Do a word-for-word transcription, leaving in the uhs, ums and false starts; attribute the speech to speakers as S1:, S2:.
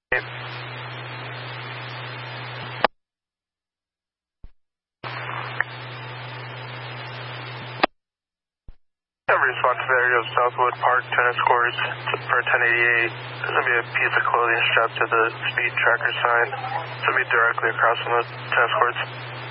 S1: Every response to area of Southwood Park tennis courts for ten eighty-eight. There's going to be a piece of clothing strapped to the speed tracker sign. It's going to be directly across from the tennis courts.